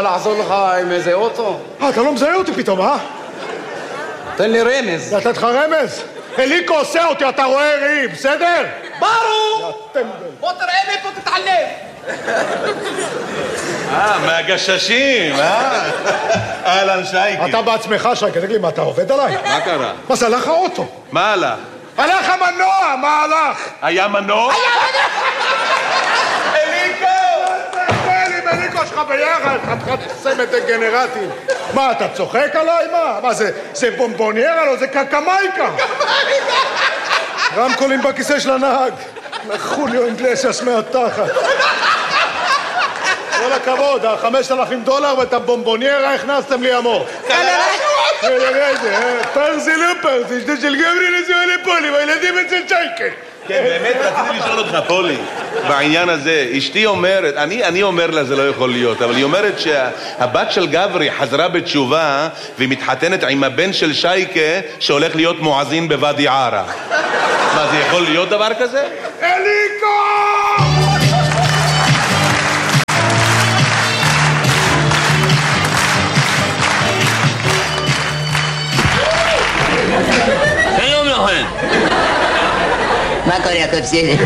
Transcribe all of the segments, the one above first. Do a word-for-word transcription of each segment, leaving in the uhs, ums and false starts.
לעזור לך עם איזה אוטו? אה, אתה לא מזהה אותי פתאום, אה? תן לי רמז. לתת לך רמז? אליקו עושה אותי, אתה רואה ראי, בסדר? ברור! בוא תראה לי פה תתעלם. אה, מהגששים, אה? אהלן שייקי. אתה בעצמך, שייקי, תגיד לי, מה, אתה עובד עליי? מה קרה? מה זה, הלך האוטו? מה הלך? הלך המנוע, מה הלך? היה מנוע? היה מנוע! אליקו! תגיד לי, אליקו שלך ביחד, חתיכת סמט דגנרטים. מה, אתה צוחק עליי? מה? מה, זה, זה בומבוניירה? לא, זה קקמייקה. רמקולים בכיסא של הנהג. לחוליו אינגלסיאס מהתחת. כל הכבוד, החמשת אלפים דולר ואת הבומבוניירה הכנסתם לי עמוק. פרזי לא פרזי, שדה של גברי נשואה לפולי, והילדים אצל שייקה. כן, באמת רציתי לשאול אותך, פולי, בעניין הזה. אשתי אומרת, אני, אני אומר לה זה לא יכול להיות, אבל היא אומרת שהבת של גברי חזרה בתשובה והיא מתחתנת עם הבן של שייקה שהולך להיות מואזין בוואדי ערה. מה, זה יכול להיות דבר כזה? אליקו! שלום לכם. מה קורה, יעקב סדר?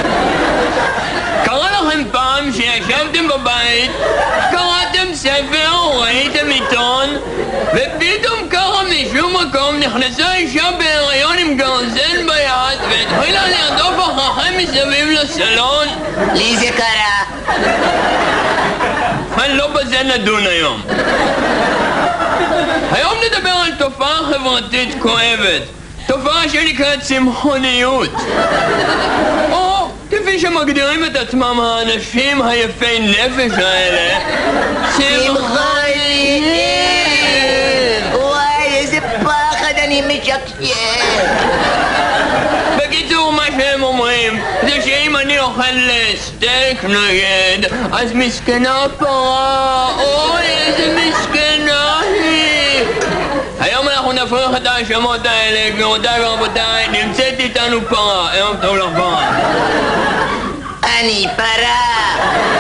קרה לכם פעם שישבתם בבית, קראתם ספר או ראיתם עיתון, ופתאום ככה משום מקום נכנסה אישה בהיריון עם גרזן ביד והתחילה לרדוף אחריכם מסביב לסלון? לי זה קרה. אני לא בזה נדון היום. היום נדבר על תופעה חברתית כואבת, תופעה שנקראת צמחוניות, או כפי שמגדירים את עצמם האנשים היפי נפש האלה, צמחונים. וואי, איזה פחד, אני משקשק. בקיצור, מה שהם אומרים זה שאם אני אוכל סטייק נגד, אז מסכנה פרה, אוי איזה מסכנה היא. היום אנחנו נפריך את ההאשמות האלה, גבירותיי ורבותיי. נמצאת איתנו פרה. ערב טוב לך פרה. אני פרה.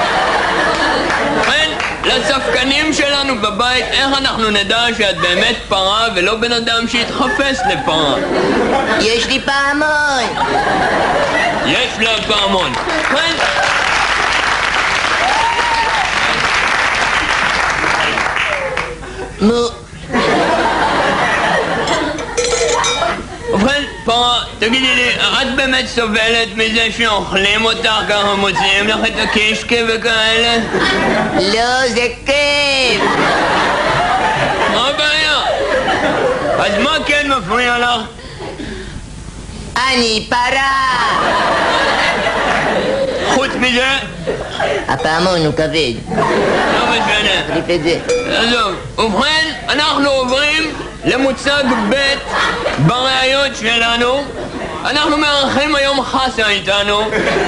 כן, לספקנים שלנו בבית, איך אנחנו נדע שאת באמת פרה ולא בן אדם שהתחפש לפרה? יש לי פעמון. יש לה פעמון. כן. מו. ובכן, פרה, תגידי לי, את באמת סובלת מזה שאוכלים אותך ככה, מוציאים לך את הקישקה וכאלה? לא, זה כיף. מה הבעיה? אז מה כן מפריע לך? אני פרה. חוץ מזה? הפעמון הוא כבד. לא משנה. תחליף את זה. עזוב. ובכן, אנחנו עוברים למוצג ב' בראיות שלנו. אנחנו מארחים היום חסה איתנו.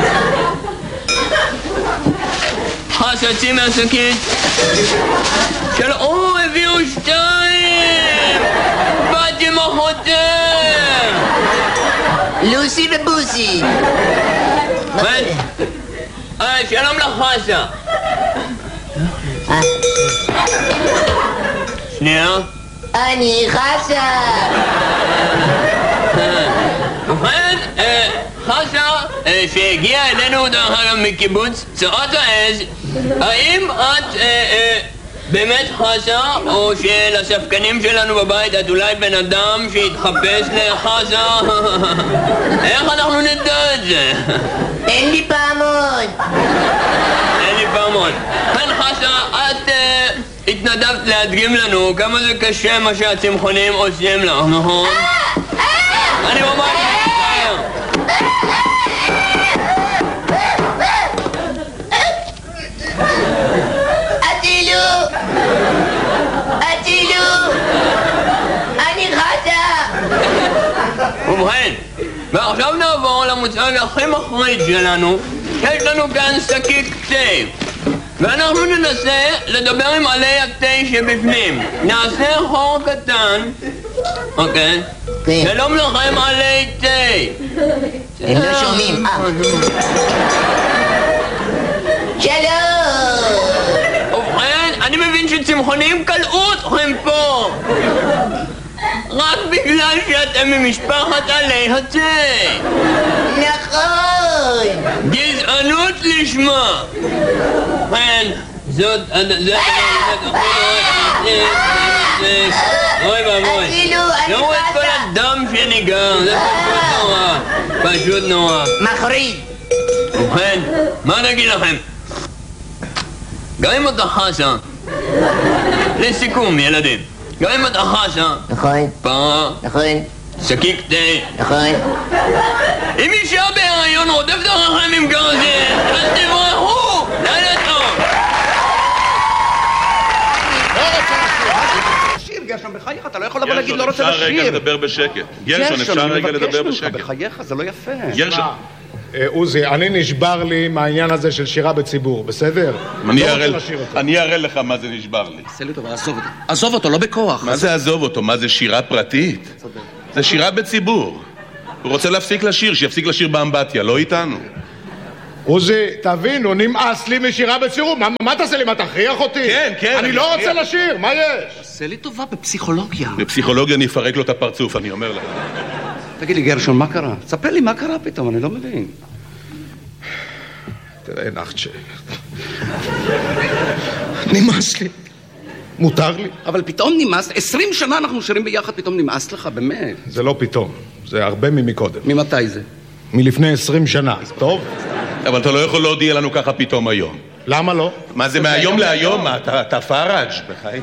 חסה, צאי מהשקית. של... או, הביאו שתיים! באתי עם אחותם! לוסי ובוסי. אה, שלום לך חסה. שנייה. אני חסה. ובכן, חסה, שהגיעה אלינו דרך אגב מקיבוץ צרת העז, האם את באמת חסה, או שלספקנים שלנו בבית את אולי בן אדם שהתחפש לחסה? איך אנחנו נדע את זה? אין לי פעמון. אין לי פעמון. כן חסה, את התנדבת להדגים לנו כמה זה קשה מה שהצמחונים עושים לך, נכון? אני ממש מצטער. אטילו! אטילו! אני חסה! ובכן, ועכשיו נעבור למוצג הכי מחריד שלנו. יש לנו כאן שקית תה, ואנחנו ננסה לדבר עם עלי התה שבפנים. נעשה חור קטן. אוקיי? כן. שלום לכם עלי תה. הם לא שומעים. שלום! ובכן, אני מבין צמחונים קלעו אתכם פה! רק בגלל שאתם ממשפחת עלי הצי! נכון! גזענות לשמה! כן, זאת... זאת... אוי ואבוי! אפילו, אני ראו את כל חסה! הדם שניגר, זה פשוט נורא! פשוט נורא! מחריד! ובכן, מה נגיד לכם? גם אם אתה חסה, לסיכום ילדים, גם אם אתה חסה, נכון, פרה, נכון, שקיק תה, נכון. אם אישה בהיריון רודפת אחריכם עם גרזן, אז תברחו! לילה טוב! לשיר, גרשון, בחייך, אתה לא יכול לבוא להגיד לא גרשון, רוצה אפשר רגע לשיר. לדבר בשקט. גרשון, אפשר רגע לדבר בשקט. בחייך, זה לא יפה. גרשון, אה, עוזי, אני נשבר לי מהעניין הזה של שירה בציבור, בסדר? אני לא אראה- רוצה לשיר אותו. אני אראה לך מה זה נשבר לי. עשה לי טובה, עזוב אותו. עזוב אותו, לא בכוח. מה זה עזוב אותו? מה זה שירה פרטית? זה שירה בציבור. הוא רוצה להפסיק לשיר, שיפסיק לשיר באמבטיה, לא איתנו. עוזי, תבינו, נמאס לי משירה בציבור. מה, מה תעשה לי? מה, תכריח אותי? כן, כן, אני אני לא אכריח. רוצה לשיר, מה יש? עשה לי טובה בפסיכולוגיה. בפסיכולוגיה אני אפרק לו את הפרצוף, אני אומר לך. תגיד לי, גרשון, מה קרה? ספר לי מה קרה פתאום, אני לא מבין. תראה, נחצ'ה. נמאס לי. מותר לי? אבל פתאום נמאס, עשרים שנה אנחנו שרים ביחד, פתאום נמאס לך, באמת. זה לא פתאום, זה הרבה ממקודם. ממתי זה? מלפני עשרים שנה, טוב? אבל אתה לא יכול להודיע לנו ככה פתאום היום. למה לא? מה זה מהיום להיום? מה, אתה- אתה פראג' בחייך.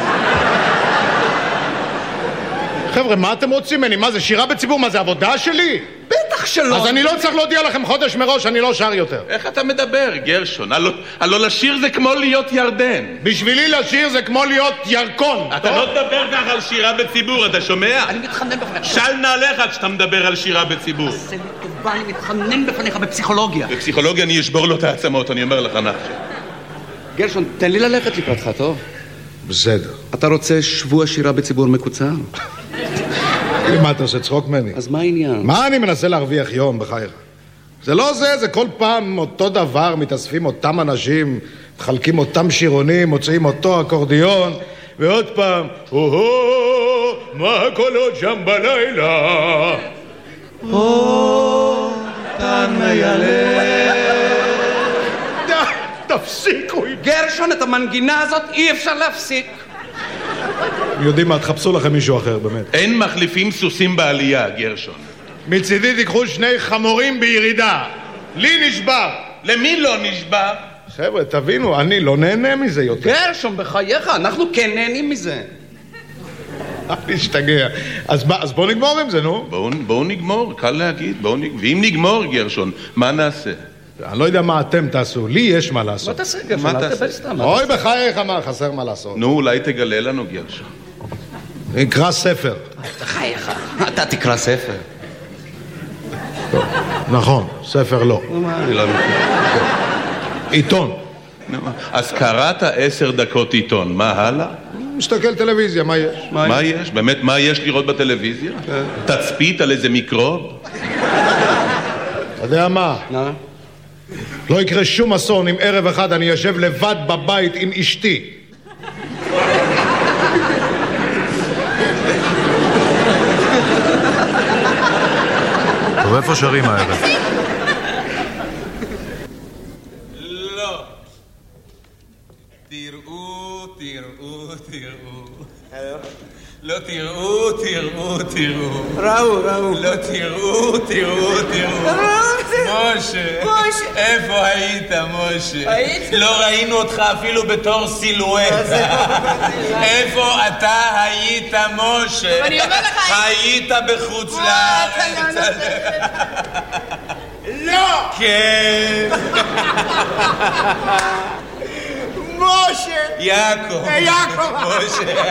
חבר'ה, מה אתם רוצים ממני? מה זה, שירה בציבור? מה זה, עבודה שלי? בטח שלא. אז אני לא צריך להודיע לכם חודש מראש, אני לא שר יותר. איך אתה מדבר, גרשון? הלא הלא לשיר זה כמו להיות ירדן. בשבילי לשיר זה כמו להיות ירקון. אתה לא תדבר ככה על שירה בציבור, אתה שומע? אני מתחנן בפניך. של נעליך כשאתה מדבר על שירה בציבור. עשה לי טובה, אני מתחנן בפניך בפסיכולוגיה. בפסיכולוגיה אני אשבור לו את העצמות, אני אומר לך נחשי. גרשון, תן לי ללכת לקראתך, טוב? בסדר. אתה רוצה שבוע שירה בציבור מקוצר? מה, אתה עושה צחוק ממני? אז מה העניין? מה אני מנסה להרוויח יום בחייך? זה לא זה, זה כל פעם אותו דבר, מתאספים אותם אנשים, מחלקים אותם שירונים, מוצאים אותו אקורדיון, ועוד פעם, או-הו, מה הקולות שם בלילה? או, כאן מיילד. די, תפסיקו עם... גרשון, את המנגינה הזאת אי אפשר להפסיק. יודעים מה, תחפשו לכם מישהו אחר, באמת. אין מחליפים סוסים בעלייה, גרשון. מצידי תיקחו שני חמורים בירידה. לי נשבר. למי לא נשבע? חבר'ה, תבינו, אני לא נהנה מזה יותר. גרשון, בחייך, אנחנו כן נהנים מזה. להשתגע. אז מה, אז בואו נגמור עם זה, נו. בואו בוא נגמור, קל להגיד, בואו נגמור. ואם נגמור, גרשון, מה נעשה? אני לא יודע מה אתם תעשו, לי יש מה מה לעשות. תעשה, גרשון? מה אל תעשה? תדבר סתם. אוי בחייך, מה, חסר מה לעשות. נו, אולי תגלה לנו, גרשון. נקרא ספר. בחייך, אתה תקרא ספר. נכון, ספר לא. אני לא מכיר. עיתון. נו, אז קראת עשר דקות עיתון, מה הלאה? מסתכל טלוויזיה, מה יש? מה יש? באמת, מה יש לראות בטלוויזיה? תצפית על איזה מיקרוב? אתה יודע מה? מה? לא יקרה שום אסון אם ערב אחד אני יושב לבד בבית עם אשתי. טוב, איפה שרים הערב? לא. תראו, תראו, תראו. לא תראו, תראו, תראו. ראו, ראו. לא תראו, תראו, תראו. משה. משה. איפה היית, משה? הייתי. לא ראינו אותך אפילו בתור סילואטה. איפה אתה היית, משה? אני אומר לך, היית בחוץ לארץ. לא! כן. משה! יעקב. יעקב. משה.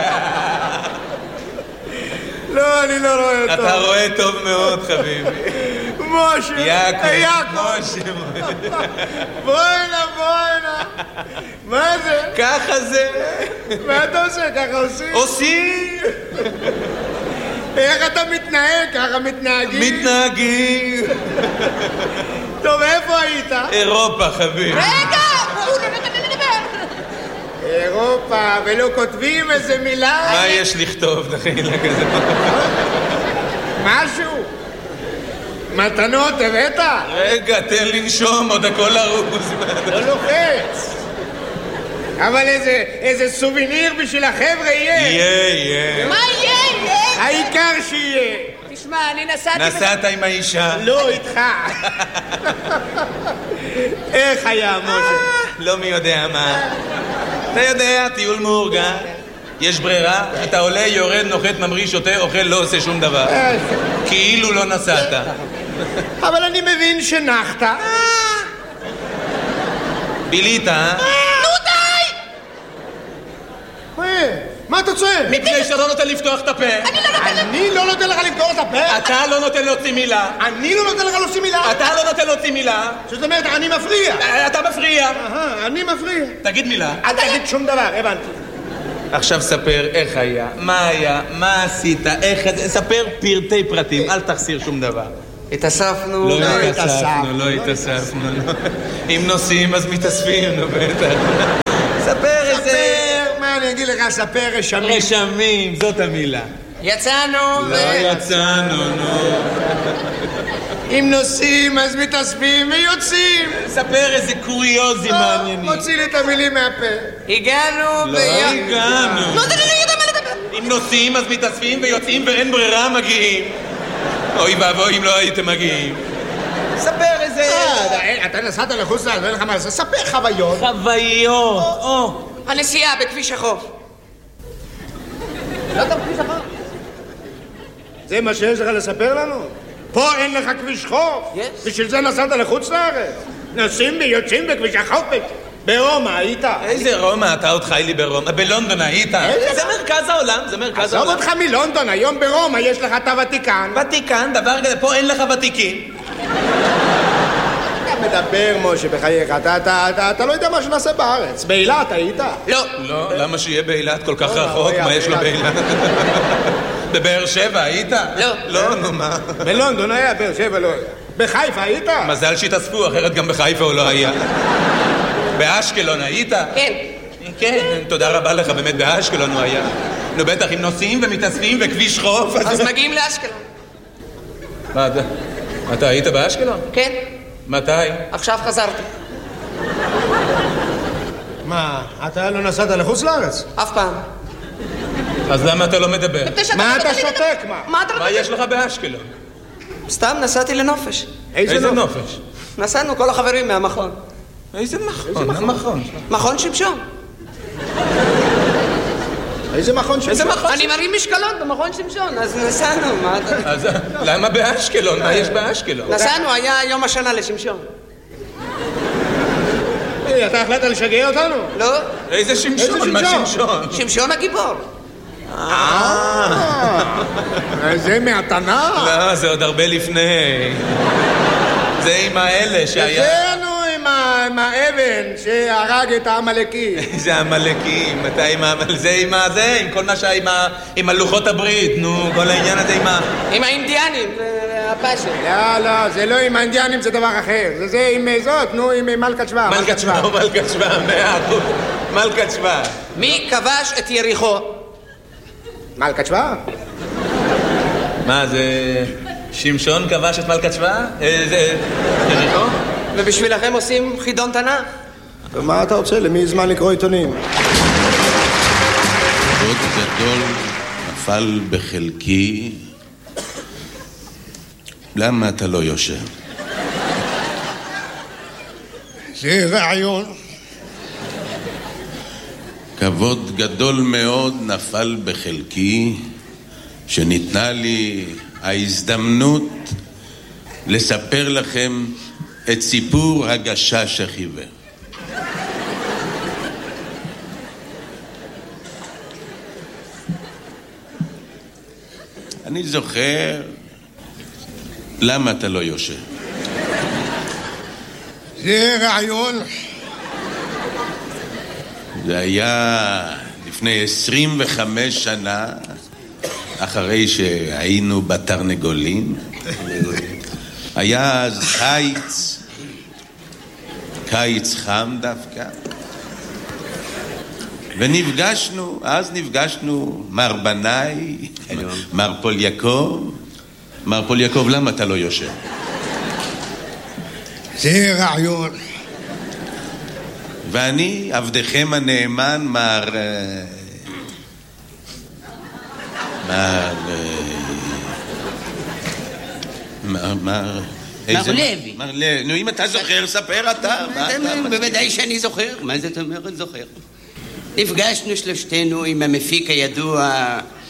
לא, אני לא רואה אותו. אתה רואה טוב מאוד, חביבי. משה! יעקב. יעקב! משה. בוא הנה, בוא הנה. מה זה? ככה זה. מה אתה עושה? ככה עושים? עושים. איך אתה מתנהג? ככה מתנהגים? מתנהגים. טוב, איפה היית? אירופה, חביבי. רגע! הוא לא נותן לי לדבר. באירופה, ולא כותבים איזה מילה. מה יש לכתוב, דחילה כזה? משהו. מתנות הבאת? רגע, תן לנשום, עוד הכל ארוז. לא לוחץ. אבל איזה, איזה סוביניר בשביל החבר'ה יהיה. יהיה, יהיה. מה יהיה? יהיה? העיקר שיהיה. תשמע, אני נסעתי... נסעת עם האישה? לא איתך. איך היה, משה? לא מי יודע מה. אתה יודע, טיול מאורגן. יש ברירה, אתה עולה, יורד, נוחת, ממריא, שותה, אוכל, לא עושה שום דבר. כאילו לא נסעת. אבל אני מבין שנחת. בילית, אה? נו די! מה אתה צועק? מפני שאתה לא נותן לפתוח את הפה. אני לא נותן לך לפתור את הפה? אתה לא נותן להוציא מילה. אני לא נותן לך להוציא מילה? אתה לא נותן להוציא מילה. זאת אומרת, אני מפריע. אתה מפריע. אהה, אני מפריע. תגיד מילה. אל תגיד שום דבר, הבנתי. עכשיו ספר איך היה, מה היה, מה עשית, איך... ספר פרטי פרטים, אל תחסיר שום דבר. התאספנו. לא התאספנו, לא התאספנו. אם נוסעים אז מתאספים, נו בטח. ספר איזה... ספר, מה אני אגיד לך, ספר רשמים. רשמים, זאת המילה. יצאנו. לא יצאנו, נו. אם נוסעים אז מתאספים ויוצאים. ספר איזה קוריוזים מעניינים. מוציא לי את המילים מהפה. הגענו. לא הגענו. לא, זה לא יודע מה לדבר. אם נוסעים אז מתאספים ויוצאים ואין ברירה מגיעים. אוי ואבוי אם לא הייתם מגיעים. ספר איזה... אתה נסעת לחוץ לארץ, ואין לך מה לעשות. ספר חוויות. חוויות. או. הנסיעה בכביש החוף. לא אתה בכביש החוף. זה מה שיש לך לספר לנו? פה אין לך כביש חוף. בשביל זה נסעת לחוץ לארץ. נוסעים ויוצאים בכביש החוף. ברומא היית? איזה רומא? אתה עוד חי לי ברומא. בלונדון היית? זה מרכז העולם, זה מרכז העולם. עזוב אותך מלונדון, היום ברומא יש לך את הוותיקן. ותיקן, דבר כזה, פה אין לך ותיקים. אתה מדבר, משה, בחייך, אתה לא יודע מה שנעשה בארץ. באילת היית? לא. לא, למה שיהיה באילת כל כך רחוק? מה יש לו באילת? בבאר שבע היית? לא. לא, נו מה? בלונדון היה, באר שבע לא היה. בחיפה היית? מזל שהתאספו, אחרת גם בחיפה הוא לא היה. באשקלון היית? כן. כן, תודה רבה לך, באמת באשקלון הוא היה. נו בטח, אם נוסעים ומתאספים וכביש חוף... אז מגיעים לאשקלון. מה אתה? אתה היית באשקלון? כן. מתי? עכשיו חזרתי. מה, אתה לא נסעת לחוץ לארץ? אף פעם. אז למה אתה לא מדבר? מה אתה שותק, מה? מה אתה מה רוצה? יש לך באשקלון? סתם נסעתי לנופש. איזה נופש? נסענו כל החברים מהמכון. איזה מכון? איזה מכון? מכון שמשון. איזה מכון שמשון? איזה מכון? אני מרים משקלות במכון שמשון, אז נסענו. מה אתה... אז למה באשקלון? מה יש באשקלון? נסענו, היה יום השנה לשמשון. אתה החלטת לשגע אותנו? לא? איזה שמשון? מה שמשון? שמשון הגיבור. זה מהתנ"ך? לא, זה עוד הרבה לפני. זה עם האלה שהיה... זה נו עם האבן שהרג את העמלקים. זה המלאקים, אתה עם ה... זה עם הזה, עם כל מה שהיה עם הלוחות הברית, נו, כל העניין הזה עם ה... עם האינדיאנים, הפאשן. לא, לא, זה לא עם האינדיאנים, זה דבר אחר. זה זה עם זאת, נו, עם מלכת שבא. מלכת שבא, מלכת שבא, מאה אחוז. מלכת שבא. מי כבש את יריחו? מלכת שבא? מה, זה... שמשון כבש את מלכת שבא? זה... יריחו? ובשבילכם עושים חידון תנ"ך? ומה אתה רוצה? למי זמן לקרוא עיתונים? כבוד גדול נפל בחלקי. למה אתה לא יושב? זה רעיון. כבוד גדול מאוד נפל בחלקי, שניתנה לי ההזדמנות לספר לכם את סיפור הגשש החיוור. אני זוכר... למה אתה לא יושב? זה רעיון. זה היה לפני עשרים וחמש שנה, אחרי שהיינו בתרנגולים. היה אז קיץ, קיץ חם דווקא. ונפגשנו, אז נפגשנו, מר בנאי, מר פול יעקב. מר פול יעקב, למה אתה לא יושב? זה רעיון. ואני, עבדכם הנאמן, מר... מר... מר... מר... מר לוי. מר לוי. נו, אם אתה זוכר, ספר אתה. בוודאי שאני זוכר. מה זאת אומרת זוכר? נפגשנו שלושתנו עם המפיק הידוע...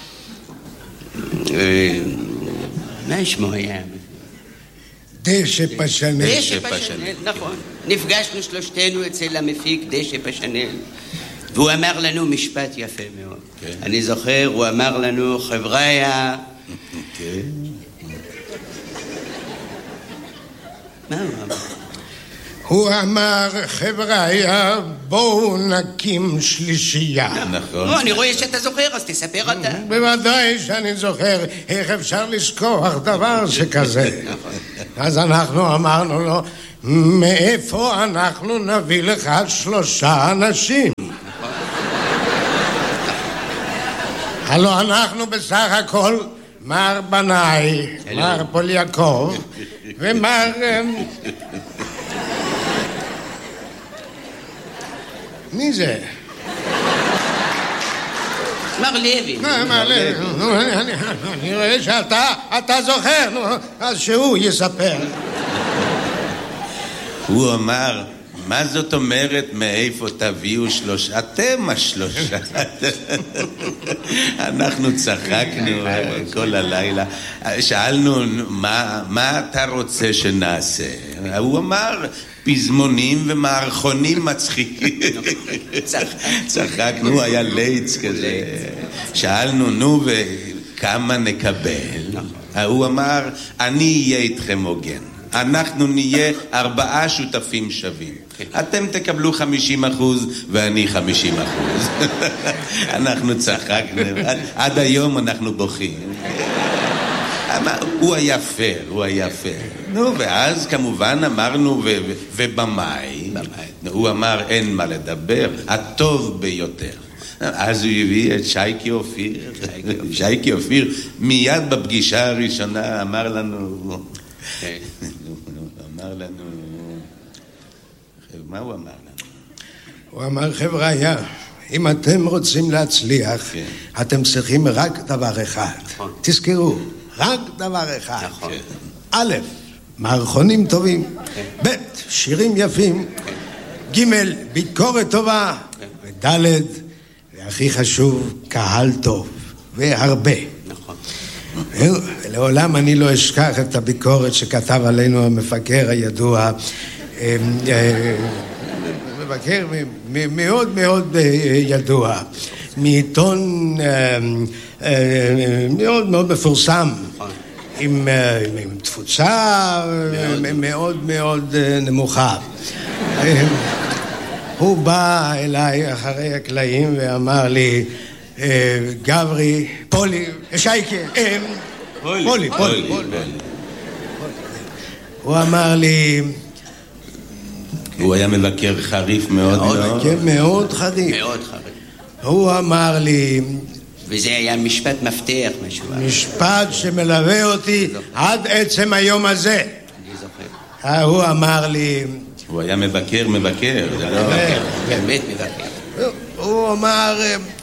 מה שמו היה? דשא פשנל. דשא פשנל, נכון. נפגשנו שלושתנו אצל המפיק דשא פשנל, והוא אמר לנו משפט יפה מאוד. אני זוכר, הוא אמר לנו, חבריה... מה הוא אמר? הוא אמר, חבריה, בואו נקים שלישייה. נכון. אני רואה שאתה זוכר, אז תספר אתה. בוודאי שאני זוכר, איך אפשר לשכוח דבר שכזה. אז אנחנו אמרנו לו, מאיפה אנחנו נביא לך שלושה אנשים? הלוא אנחנו בסך הכל מר בנאי, מר פול יעקב ומר... מי זה? מר לוי. מר לוי. אני רואה שאתה, אתה זוכר, אז שהוא יספר. הוא אמר, מה זאת אומרת מאיפה תביאו שלושה? אתם השלושה. אנחנו צחקנו כל הלילה. שאלנו, מה אתה רוצה שנעשה? הוא אמר, פזמונים ומערכונים מצחיקים. צחקנו, היה ליץ כזה. שאלנו, נו, וכמה נקבל? הוא אמר, אני אהיה איתכם הוגן. אנחנו נהיה ארבעה שותפים שווים. אתם תקבלו חמישים אחוז ואני חמישים אחוז. אנחנו צחקנו. עד היום אנחנו בוכים. הוא היה פייר, הוא היה פייר. נו, ואז כמובן אמרנו, ובמאי, הוא אמר, אין מה לדבר, הטוב ביותר. אז הוא הביא את שייקי אופיר. שייקי אופיר מיד בפגישה הראשונה אמר לנו, אמר לנו, מה הוא אמר לנו? הוא אמר, חבריה, אם אתם רוצים להצליח, אתם צריכים רק דבר אחד. תזכרו, רק דבר אחד. א', מערכונים טובים, ב', שירים יפים, ג', ביקורת טובה, וד', והכי חשוב, קהל טוב, והרבה. נכון. לעולם אני לא אשכח את הביקורת שכתב עלינו המפקר הידוע, מבקר מאוד מאוד ידוע, מעיתון מאוד מאוד מפורסם, עם תפוצה מאוד מאוד נמוכה. הוא בא אליי אחרי הקלעים ואמר לי, גברי, פולי, שייקה, פולי, פולי, הוא אמר לי, הוא היה מבקר חריף מאוד מאוד. כן, מאוד חריף. מאוד חריף. הוא אמר לי, וזה היה משפט מפתח משהו. משפט שמלווה אותי עד עצם היום הזה. אני זוכר. הוא אמר לי, הוא היה מבקר, מבקר, זה לא... באמת מבקר. הוא אמר...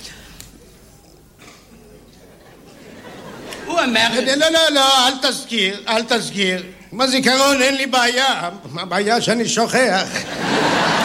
הוא אמר... לא, לא, לא, אל תזכיר, אל תזכיר. בזיכרון אין לי בעיה, הבעיה שאני שוכח.